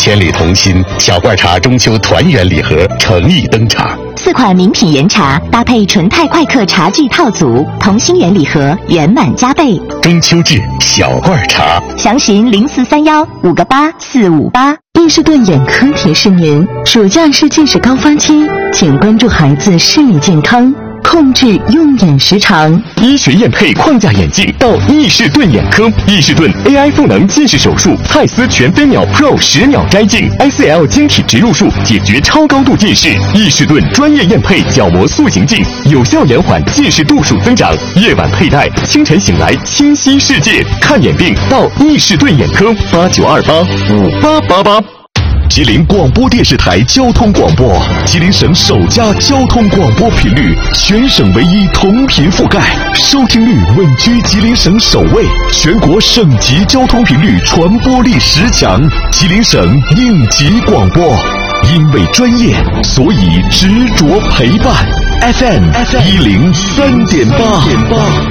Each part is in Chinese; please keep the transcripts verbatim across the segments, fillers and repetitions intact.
千里同心，小罐茶中秋团圆礼盒诚意登场。 四款名品原茶搭配纯泰快客茶具套组，同心圆礼盒圆满加倍。 中秋至小罐茶， 详询零四三幺五个八四五八。伊士顿眼科提示您：暑假是近视高发期，请关注孩子视力健康，控制用眼时长。 医学验配框架眼镜到伊士顿眼科，伊士顿 A I 赋能近视手术，蔡司全飞秒 Pro 十秒摘镜 ，I C L 晶体植入术解决超高度近视。伊士顿专业验配角膜塑形镜，有效延缓近视度数增长。夜晚佩戴，清晨醒来清晰世界。看眼病到伊士顿眼科，八九二八五八八八。吉林广播电视台交通广播，吉林省首家交通广播频率，全省唯一同频覆盖，收听率稳居吉林省首位，全国省级交通频率传播力十强，吉林省应急广播。因为专业，所以执着陪伴。F M 一零三点八。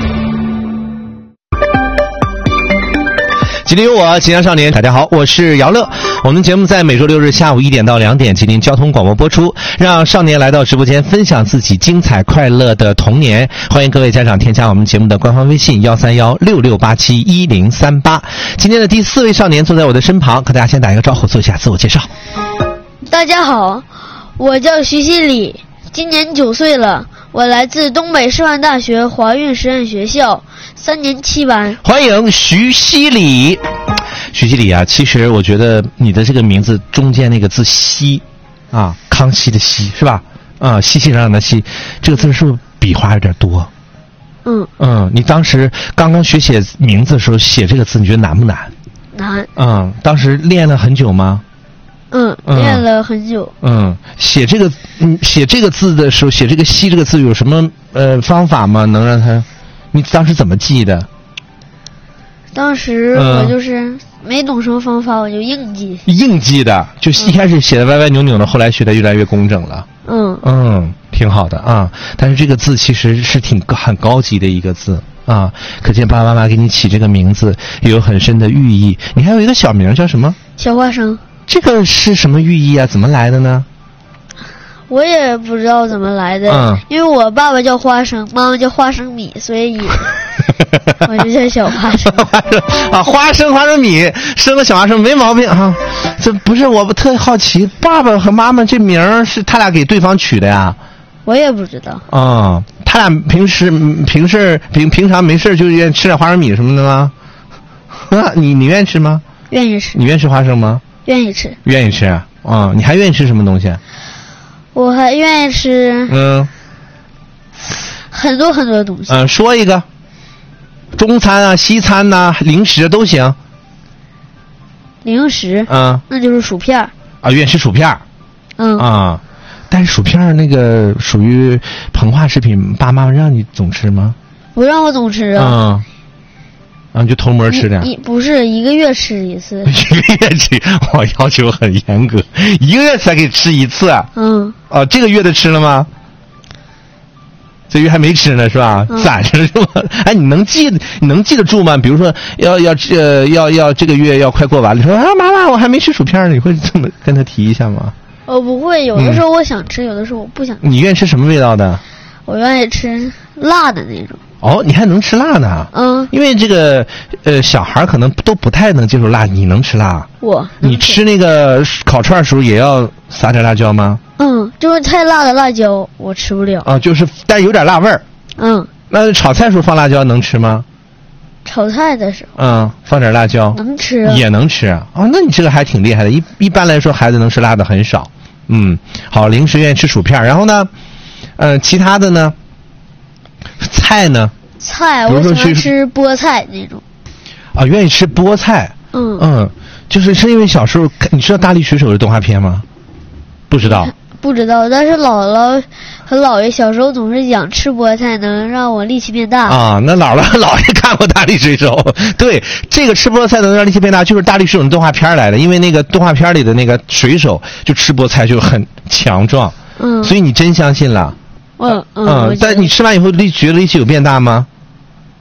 吉林有我，吉祥少年。大家好，我是姚乐。我们节目在每周六日下午一点到两点，吉林交通广播播出，让少年来到直播间分享自己精彩快乐的童年。欢迎各位家长添加我们节目的官方微信幺三幺六六八七一零三八。今天的第四位少年坐在我的身旁，和大家先打一个招呼，做一下自我介绍。 大家好，我叫徐希礼，今年九岁了，我来自东北师范大学华运实验学校三年七班。 欢迎徐希礼。徐希礼啊，其实我觉得你的这个名字中间那个字希啊，康熙的熙是吧？啊，熙熙攘攘的熙，这个字是不是笔画有点多？ 嗯嗯，你当时刚刚学写名字的时候写这个字，你觉得难不难？ 难。 嗯，当时练了很久吗？ 嗯，练了很久。 嗯，写这个嗯写这个字的时候，写这个熙这个字有什么呃方法吗？能让他？你当时怎么记的？ 当时我就是没懂什么方法，我就硬记。 硬记的，就一开始写的歪歪扭扭的，后来学的越来越工整了。 嗯嗯，挺好的啊。但是这个字其实是挺很高级的一个字啊，可见爸爸妈妈给你起这个名字也有很深的寓意。你还有一个小名叫什么？ 小花生。这个是什么寓意啊？怎么来的呢？ 我也不知道怎么来的， 嗯， 因为我爸爸叫花生，妈妈叫花生米，所以我就叫小花生。 啊，花生花生米生个小花生没毛病啊。这不是我特好奇，爸爸和妈妈这名是他俩给对方取的呀？ 我也不知道。 啊、嗯，他俩平时平时平平常没事就愿意吃点花生米什么的吗？啊，你你愿意吃吗？ 愿意吃。 你愿意吃花生吗？ 愿意吃。 愿意吃啊、嗯？你还愿意吃什么东西？ 我还愿意吃嗯很多很多东西。 嗯，说一个，中餐啊、西餐呐、啊、零食都行。 零食， 嗯， 那就是薯片啊，愿意吃薯片。 嗯啊，但是薯片那个属于膨化食品，爸妈让你总吃吗？ 不让我总吃啊。 嗯。啊，你就偷摸吃点？ 一不是一个月吃一次。 一个月吃，我要求很严格，一个月才给吃一次。 嗯。 哦，这个月的吃了吗？这月还没吃呢，是吧？ 嗯、 攒着是吧？哎，你能记你能记得住吗？比如说要要呃要要这个月要快过完了，说啊妈妈我还没吃薯片呢，你会这么跟他提一下吗？ 我不会，有的时候我想吃，嗯、有的时候我不想吃。 你愿意吃什么味道的？ 我愿意吃辣的那种。 哦，你还能吃辣呢？ 嗯， 因为这个，呃，小孩可能都不太能接受辣，你能吃辣？ 我你吃那个烤串的时候也要撒点辣椒吗？ 嗯，就是太辣的辣椒我吃不了。 啊，就是但有点辣味儿。 嗯。 那炒菜时候放辣椒能吃吗？ 炒菜的时候。 嗯，放点辣椒。 能吃、啊。 也能吃啊！哦，那你这个还挺厉害的。一一般来说，孩子能吃辣的很少。嗯，好，零食愿意吃薯片，然后呢，呃，其他的呢？菜呢？ 菜我喜欢吃菠菜那种。 啊，愿意吃菠菜。 嗯嗯，就是是因为小时候你知道大力水手的动画片吗？不知道。 不知道，但是姥姥和姥爷小时候总是讲吃菠菜能让我力气变大。 啊，那姥姥姥爷看过大力水手。对，这个吃菠菜能让力气变大，就是大力水手的动画片来的，因为那个动画片里的那个水手就吃菠菜就很强壮。 嗯。 所以你真相信了？ 嗯嗯。 嗯，但你吃完以后力觉得力气有变大吗？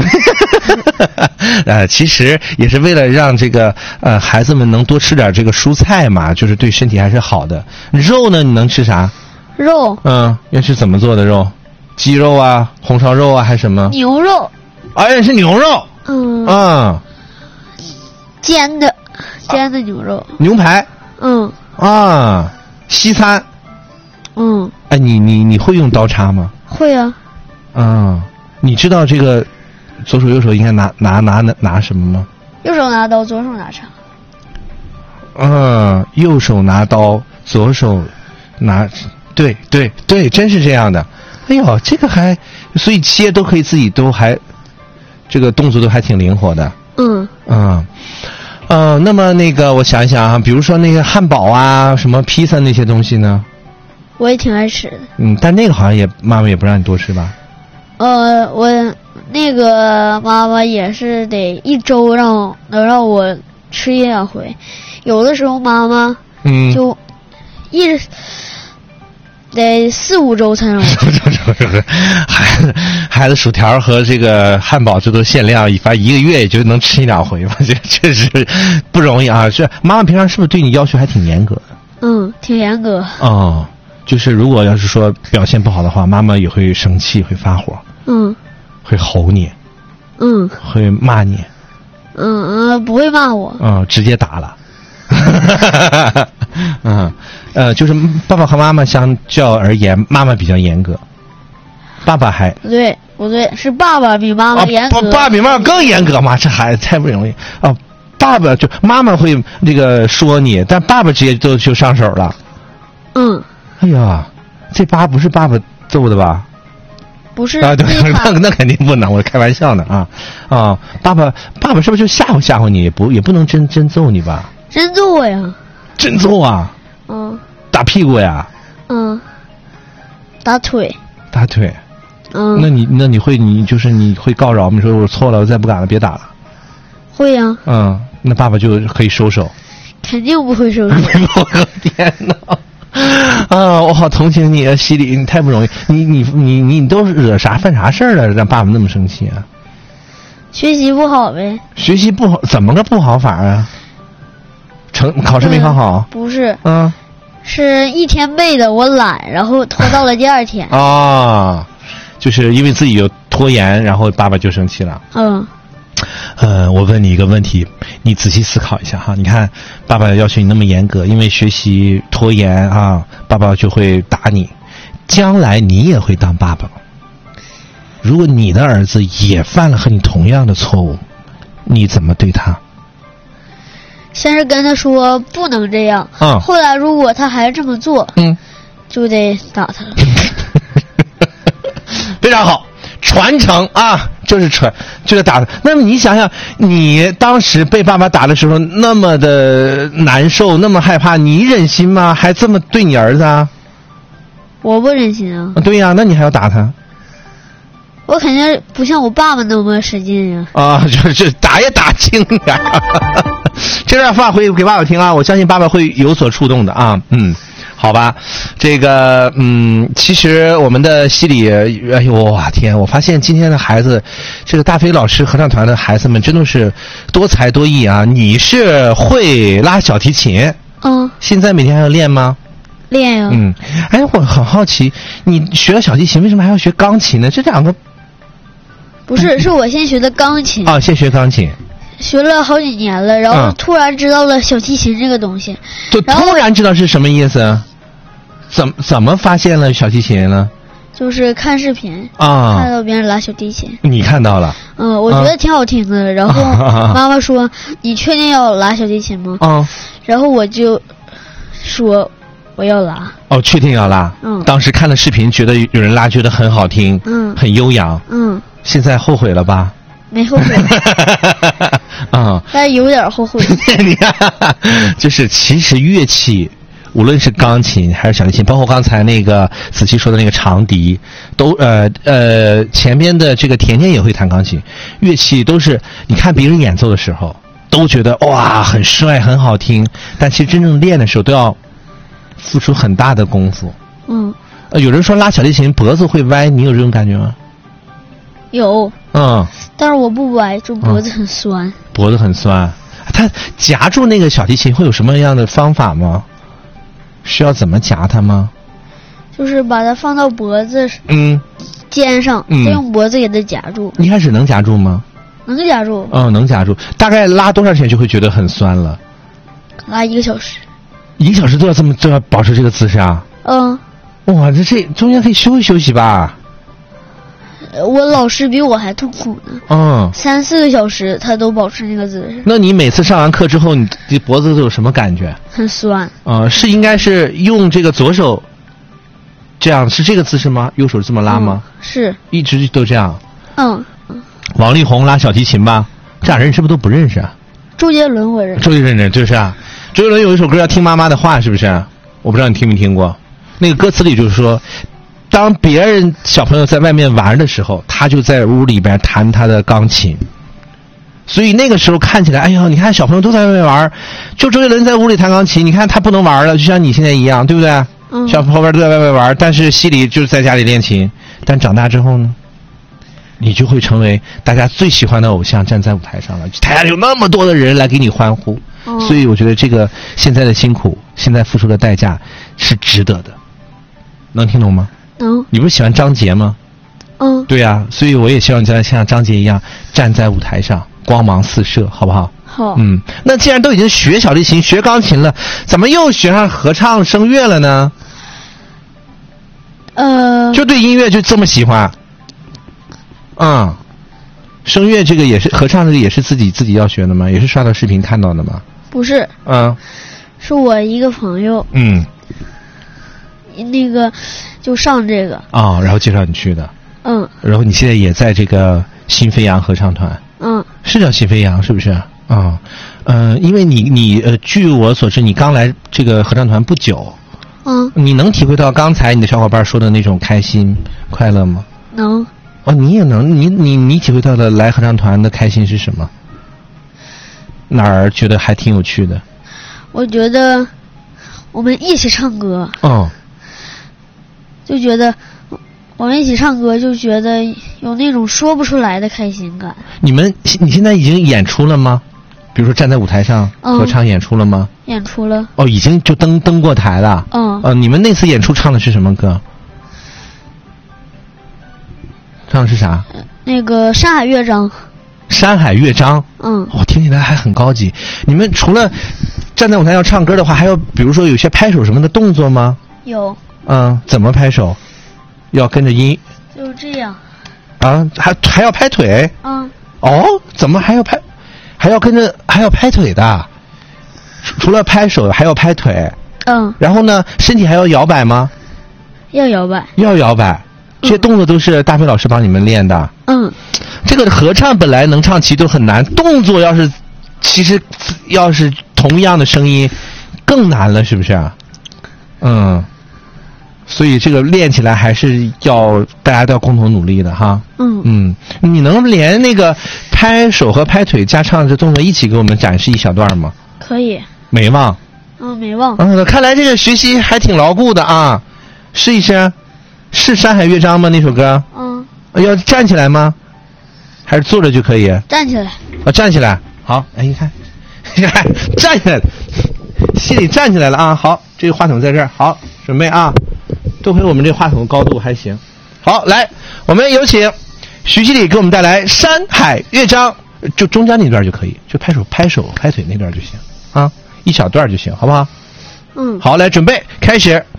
呃，其实也是为了让这个呃孩子们能多吃点这个蔬菜嘛，就是对身体还是好的。肉呢，你能吃啥？ 肉。 嗯，要吃怎么做的肉？鸡肉啊，红烧肉啊，还是什么？ 牛肉。 哎，是牛肉。 嗯。 啊。 煎的，煎的牛肉。 牛排。 嗯。 啊，西餐。 嗯。 哎，你你你会用刀叉吗？ 会啊。 嗯，你知道这个左手右手应该拿拿拿拿拿什么吗？ 右手拿刀，左手拿叉。 嗯，右手拿刀，左手拿，对对对，真是这样的。哎呦，这个还，所以切都可以自己都还，这个动作都还挺灵活的。 嗯。 嗯。呃，那么那个，我想一想啊，比如说那个汉堡啊，什么披萨那些东西呢？ 我也挺爱吃的。 嗯，但那个好像也妈妈也不让你多吃吧？ 呃，我那个妈妈也是得一周让能让我吃一两回，有的时候妈妈嗯就一直得四五周才让我吃。 孩子孩子薯条和这个汉堡这都限量，反正一个月也就能吃一两回吧，这确实不容易啊。是妈妈平常是不是对你要求还挺严格的？ 嗯，挺严格。 哦，就是如果要是说表现不好的话，妈妈也会生气，会发火。 嗯。 会吼你。 嗯。 会骂你。 嗯嗯，不会骂我。 嗯，直接打了。嗯，呃，就是爸爸和妈妈相较而言，妈妈比较严格，爸爸还不对不对，是爸爸比妈妈严格。 啊、爸爸比妈妈更严格吗？这孩子太不容易啊！爸爸就妈妈会那个说你，但爸爸直接就就上手了。 嗯。 哎呀，这疤不是爸爸揍的吧？ 不是啊，对，那那肯定不能，我开玩笑呢啊啊！爸爸爸爸是不是就吓唬吓唬你？也不也不能真真揍你吧？ 真揍我呀！ 真揍啊！ 嗯。 打屁股呀？ 嗯。打腿。 打腿。 嗯。 那你那你会你就是你会告饶吗？你说我错了，我再不敢了，别打了。 会呀、啊。 嗯，那爸爸就可以收手。 肯定不会收手。 我的天哪！啊，我好同情你啊，西里，你太不容易。你你你你你都惹啥犯啥事儿了，让爸爸那么生气啊？ 学习不好呗。 学习不好，怎么个不好法啊？成考试没考好？ 嗯、不是。 嗯。 是一天背的，我懒，然后拖到了第二天。 啊，就是因为自己有拖延，然后爸爸就生气了。 嗯。 呃，我问你一个问题，你仔细思考一下哈。你看，爸爸要求你那么严格，因为学习拖延啊，爸爸就会打你。将来你也会当爸爸，如果你的儿子也犯了和你同样的错误，你怎么对他？ 先是跟他说不能这样， 嗯， 后来如果他还这么做， 嗯， 就得打他了。 非常好。传承啊，就是传，就是打的。那么你想想，你当时被爸爸打的时候，那么的难受，那么害怕，你忍心吗？还这么对你儿子啊？ 我不忍心啊。 对呀、啊，那你还要打他？ 我肯定不像我爸爸那么使劲呀、 啊。啊，就是这打也打轻点。这段话回给爸爸听啊，我相信爸爸会有所触动的啊。嗯。好吧，这个嗯，其实我们的西里，哎呦哇天！我发现今天的孩子，这个大飞老师合唱团的孩子们真的是多才多艺啊！你是会拉小提琴？ 嗯。 现在每天还要练吗？ 练呀。 嗯，哎，我很好奇，你学了小提琴，为什么还要学钢琴呢？这两个不是，是我先学的钢琴。 啊，先学钢琴。 学了好几年了，然后突然知道了小提琴这个东西。 就突然知道是什么意思？怎么怎么发现了小提琴呢？ 就是看视频啊， 看到别人拉小提琴。 你看到了？ 嗯，我觉得挺好听的。啊、然后妈妈说：“你确定要拉小提琴吗？” 啊， 然后我就说我要拉。 哦，确定要拉？ 嗯。当时看了视频，觉得有人拉，觉得很好听， 嗯， 很悠扬， 嗯。 现在后悔了吧？ 没后悔。 啊、嗯， 但是有点后悔。 你看，就是其实乐器。无论是钢琴还是小提琴，包括刚才那个子期说的那个长笛，都呃呃前边的这个甜甜也会弹钢琴，乐器都是你看别人演奏的时候都觉得哇很帅很好听，但其实真正练的时候都要付出很大的功夫。 嗯， 呃有人说拉小提琴脖子会歪，你有这种感觉吗？ 有。 嗯， 但是我不歪，就脖子很酸。 嗯、脖子很酸，他夹住那个小提琴会有什么样的方法吗？需要怎么夹它吗？ 就是把它放到脖子嗯肩上， 嗯、 再用脖子给它夹住。 一开始能夹住吗？ 能夹住。 嗯，能夹住。大概拉多长时间就会觉得很酸了？ 拉一个小时。 一个小时都要这么都要保持这个姿势啊？ 嗯。 哇，这这中间可以休息休息吧？ 我老师比我还痛苦呢。 嗯。 三四个小时他都保持那个姿势。 那你每次上完课之后，你你脖子都有什么感觉？ 很酸。 啊、呃，是应该是用这个左手这样，是这个姿势吗？右手这么拉吗？ 嗯、是。 一直都这样。 嗯。嗯王力宏拉小提琴吧，这俩人是不是都不认识啊？ 周杰伦我认识。 周杰伦就是啊，周杰伦有一首歌叫《听妈妈的话》，是不是？我不知道你听没听过。那个歌词里就是说，当别人小朋友在外面玩的时候，他就在屋里边弹他的钢琴。所以那个时候看起来，哎呦，你看小朋友都在外面玩，就周杰伦在屋里弹钢琴，你看他不能玩了，就像你现在一样，对不对？ 嗯。 小朋友都在外面玩，但是西里就是在家里练琴。但长大之后呢？你就会成为大家最喜欢的偶像，站在舞台上了。台下有那么多的人来给你欢呼， 哦、 所以我觉得这个现在的辛苦，现在付出的代价是值得的。能听懂吗？ 能。 你不是喜欢张杰吗？ 嗯。 对呀、啊，所以我也希望你像张杰一样站在舞台上，光芒四射，好不好？ 好。 嗯，那既然都已经学小提琴、学钢琴了，怎么又学上合唱、声乐了呢？ 呃。 就对音乐就这么喜欢？嗯，声乐这个也是合唱，这个也是自己自己要学的吗？也是刷到视频看到的吗？ 不是。 嗯， 是我一个朋友。 嗯。 那个就上这个。 啊、哦，然后介绍你去的。 嗯。 然后你现在也在这个新飞扬合唱团。 嗯。 是叫新飞扬是不是？啊、哦，嗯、呃，因为你你呃，据我所知，你刚来这个合唱团不久。 嗯。 你能体会到刚才你的小伙伴说的那种开心快乐吗？ 能。 哦，你也能，你你你体会到的来合唱团的开心是什么？哪儿觉得还挺有趣的？ 我觉得我们一起唱歌， 哦， 就觉得我们一起唱歌，就觉得有那种说不出来的开心感。 你们你现在已经演出了吗？比如说站在舞台上合唱演出了吗？ 嗯、演出了。 哦，已经就登登过台了。 嗯。 呃，你们那次演出唱的是什么歌？唱的是啥？ 那个《山海乐章》。 山海乐章。 嗯。 我、哦、听起来还很高级。你们除了站在舞台上唱歌的话，还有比如说有些拍手什么的动作吗？ 有。 嗯，怎么拍手？要跟着音。 就这样。 啊，还还要拍腿？ 嗯。 哦，怎么还要拍？还要跟着还要拍腿的？除了拍手还要拍腿？ 嗯。 然后呢，身体还要摇摆吗？ 要摇摆。 要摇摆。这些动作都是大飞老师帮你们练的。 嗯， 这个合唱本来能唱齐都很难，动作要是其实要是同样的声音更难了，是不是？嗯，所以这个练起来还是要大家都要共同努力的哈。 嗯嗯，你能连那个拍手和拍腿加唱这动作一起给我们展示一小段吗？ 可以。 没忘。 嗯，没忘。 嗯，看来这个学习还挺牢固的啊，试一试。是《山海乐章》吗？那首歌？ 嗯。 要站起来吗？还是坐着就可以？ 站起来。 啊，站起来。好，哎，你看，站起来了，心里站起来了啊！好，这个话筒在这儿，好，准备啊！多亏我们这话筒高度还行。好，来，我们有请徐希礼给我们带来《山海乐章》，就中间那段就可以，就拍手、拍手、拍腿那段就行啊，一小段就行，好不好？ 嗯。 好，来准备开始。